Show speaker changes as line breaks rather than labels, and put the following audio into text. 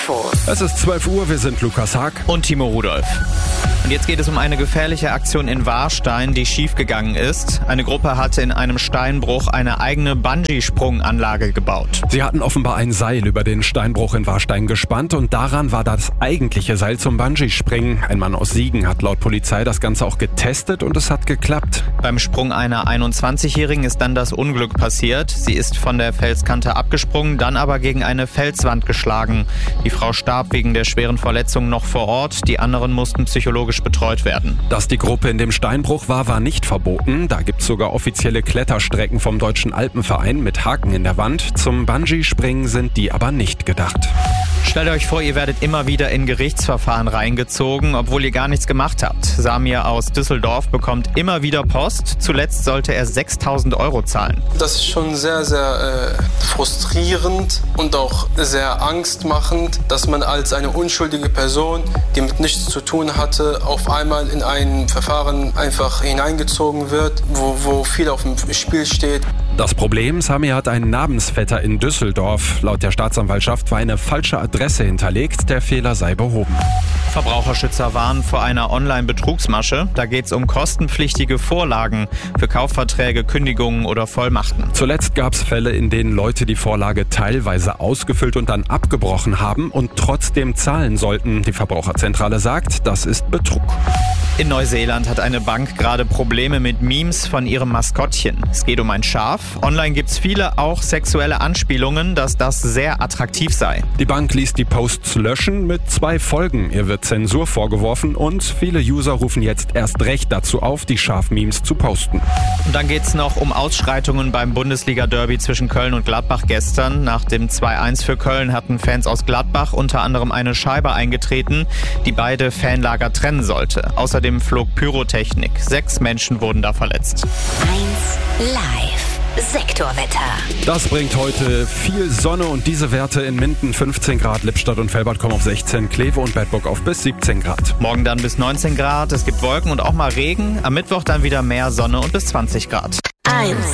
Es ist 12 Uhr, wir sind Lukas Haag
und Timo Rudolph. Und jetzt geht es um eine gefährliche Aktion in Warstein, die schiefgegangen ist. Eine Gruppe hatte in einem Steinbruch eine eigene Bungee-Sprunganlage gebaut.
Sie hatten offenbar ein Seil über den Steinbruch in Warstein gespannt und daran war das eigentliche Seil zum Bungee-Springen. Ein Mann aus Siegen hat laut Polizei das Ganze auch getestet und es hat geklappt.
Beim Sprung einer 21-Jährigen ist dann das Unglück passiert. Sie ist von der Felskante abgesprungen, dann aber gegen eine Felswand geschlagen. Die Frau starb wegen der schweren Verletzung noch vor Ort. Die anderen mussten psychologisch betreut werden.
Dass die Gruppe in dem Steinbruch war nicht verboten. Da gibt es sogar offizielle Kletterstrecken vom Deutschen Alpenverein mit Haken in der Wand. Zum Bungee-Springen sind die aber nicht gedacht.
Stellt euch vor, ihr werdet immer wieder in Gerichtsverfahren reingezogen, obwohl ihr gar nichts gemacht habt. Samir aus Düsseldorf bekommt immer wieder Post. Zuletzt sollte er 6.000 € zahlen.
Das ist schon sehr, sehr frustrierend und auch sehr angstmachend, dass man als eine unschuldige Person, die mit nichts zu tun hatte, auf einmal in ein Verfahren einfach hineingezogen wird, wo viel auf dem Spiel steht.
Das Problem, Samir hat einen Namensvetter in Düsseldorf. Laut der Staatsanwaltschaft war eine falsche Adresse hinterlegt, der Fehler sei behoben.
Verbraucherschützer warnen vor einer Online-Betrugsmasche. Da geht es um kostenpflichtige Vorlagen für Kaufverträge, Kündigungen oder Vollmachten.
Zuletzt gab es Fälle, in denen Leute die Vorlage teilweise ausgefüllt und dann abgebrochen haben und trotzdem zahlen sollten. Die Verbraucherzentrale sagt, das ist Betrug.
In Neuseeland hat eine Bank gerade Probleme mit Memes von ihrem Maskottchen. Es geht um ein Schaf. Online gibt es viele auch sexuelle Anspielungen, dass das sehr attraktiv sei.
Die Bank ließ die Posts löschen mit 2 Folgen. Ihr wird Zensur vorgeworfen und viele User rufen jetzt erst recht dazu auf, die Schaf-Memes zu posten.
Und dann geht es noch um Ausschreitungen beim Bundesliga-Derby zwischen Köln und Gladbach gestern. Nach dem 2-1 für Köln hatten Fans aus Gladbach unter anderem eine Scheibe eingetreten, die beide Fanlager trennen sollte. Außerdem flog Pyrotechnik. 6 Menschen wurden da verletzt.
1 Live Sektorwetter.
Das bringt heute viel Sonne und diese Werte in Minden 15 Grad, Lippstadt und Velbert kommen auf 16, Kleve und Bedburg auf bis 17 Grad.
Morgen dann bis 19 Grad, es gibt Wolken und auch mal Regen. Am Mittwoch dann wieder mehr Sonne und bis 20 Grad.
1